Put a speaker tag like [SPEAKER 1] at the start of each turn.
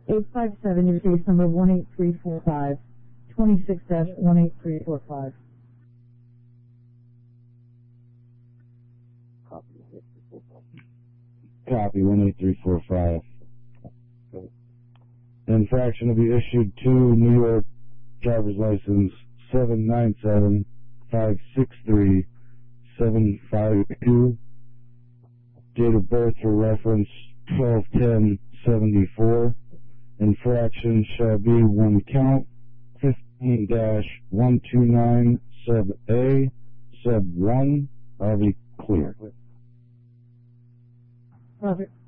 [SPEAKER 1] 857, your case number 18345, 26-18345.
[SPEAKER 2] Copy 18345. Infraction will be issued to New York driver's license 797-563-752. Date of birth for reference 12/10/74. Infraction shall be one count 15-129 sub A sub 1. I'll be clear.
[SPEAKER 1] Roger.